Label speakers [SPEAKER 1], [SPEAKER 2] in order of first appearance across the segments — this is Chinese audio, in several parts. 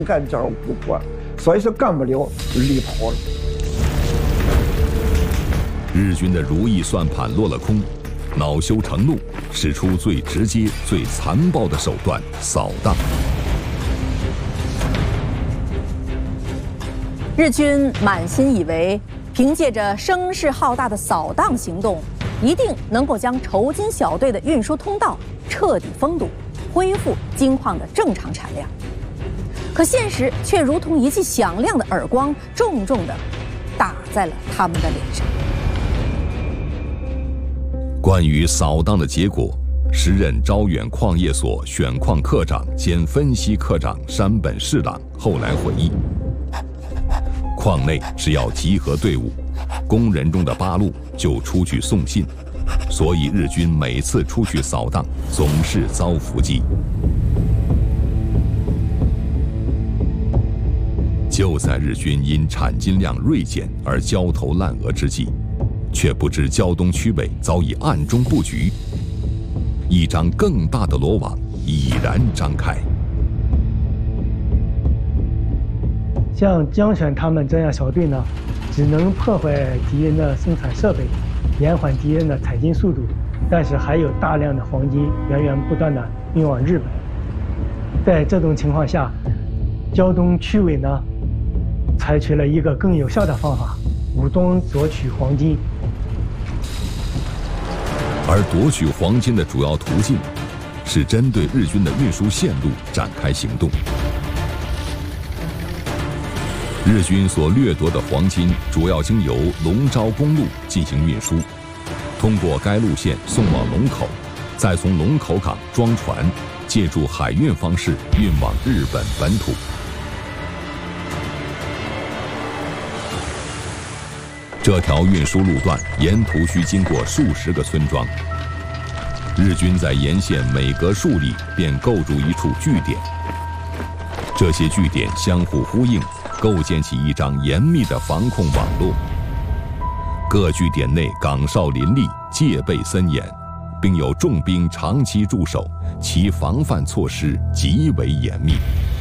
[SPEAKER 1] 干这儿不过，所以说干不了，离跑了。
[SPEAKER 2] 日军的如意算盘落了空，恼羞成怒，使出最直接、最残暴的手段——扫荡。
[SPEAKER 3] 日军满心以为，凭借着声势浩大的扫荡行动，一定能够将筹金小队的运输通道彻底封堵，恢复金矿的正常产量。可现实却如同一记响亮的耳光，重重地打在了他们的脸上。
[SPEAKER 2] 关于扫荡的结果，时任招远矿业所选矿科长兼分析科长山本侍郎后来回忆，矿内只要集合队伍，工人中的八路就出去送信，所以日军每次出去扫荡总是遭伏击。就在日军因产金量锐减而焦头烂额之际，却不知胶东区委早已暗中布局，一张更大的罗网已然张开。
[SPEAKER 4] 像江选他们这样小队呢，只能破坏敌人的生产设备，延缓敌人的采金速度，但是还有大量的黄金源源不断的运往日本。在这种情况下，胶东区委呢，采取了一个更有效的方法，武装夺取黄金。
[SPEAKER 2] 而夺取黄金的主要途径，是针对日军的运输线路展开行动。日军所掠夺的黄金主要经由龙昭公路进行运输，通过该路线送往龙口，再从龙口港装船，借助海运方式运往日本本土。这条运输路段沿途需经过数十个村庄，日军在沿线每隔数里便构筑一处据点，这些据点相互呼应，构建起一张严密的防控网络。各据点内岗哨林立，戒备森严，并有重兵长期驻守，其防范措施极为严密。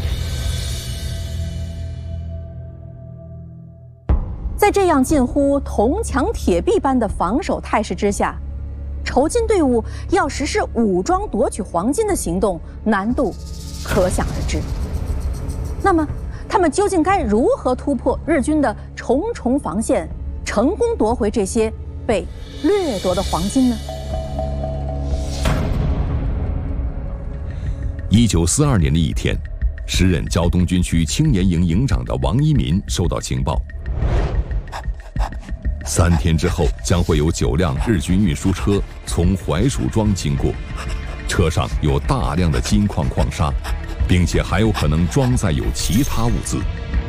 [SPEAKER 3] 在这样近乎铜墙铁壁般的防守态势之下，筹金队伍要实施武装夺取黄金的行动，难度可想而知。那么，他们究竟该如何突破日军的重重防线，成功夺回这些被掠夺的黄金呢
[SPEAKER 2] ？1942年的一天，时任胶东军区青年营营长的王一民收到情报，3天之后将会有9辆日军运输车从槐树庄经过，车上有大量的金矿矿砂，并且还有可能装载有其他物资。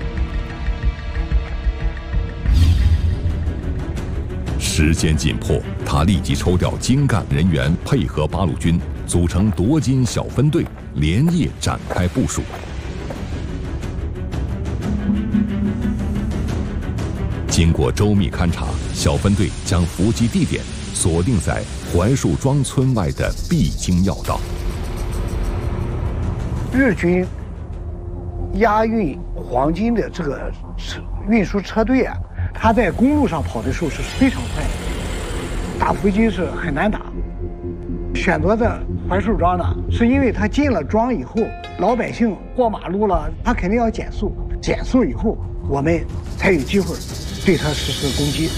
[SPEAKER 2] 时间紧迫，他立即抽调精干人员配合八路军，组成夺金小分队，连夜展开部署。经过周密勘察，小分队将伏击地点锁定在槐树庄村外的必经要道。
[SPEAKER 1] 日军押运黄金的这个运输车队啊，他在公路上跑的时候是非常快的，打伏击是很难打。选择的槐树庄呢，是因为他进了庄以后，老百姓过马路了，他肯定要减速，减速以后我们才有机会对他实施攻击。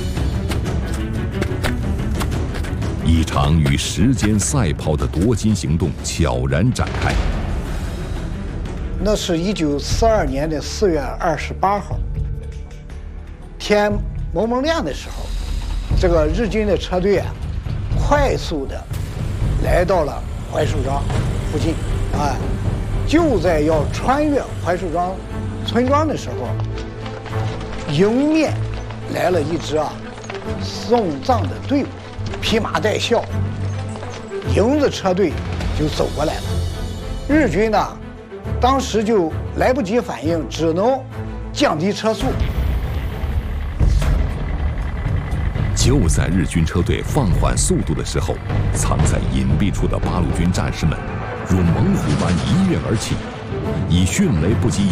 [SPEAKER 2] 一场与时间赛跑的夺金行动悄然展开。
[SPEAKER 1] 那是1942年的4月28号，天蒙蒙亮的时候，这个日军的车队啊，快速的来到了槐树庄附近，啊，就在要穿越槐树庄村庄的时候，迎面来了一支送葬的队伍，披麻戴孝，迎着车队就走过来了。日军呢，当时就来不及反应，只能降低车速。
[SPEAKER 2] 就在日军车队放缓速度的时候，藏在隐蔽处的八路军战士们如猛虎般一跃而起， 以迅雷不及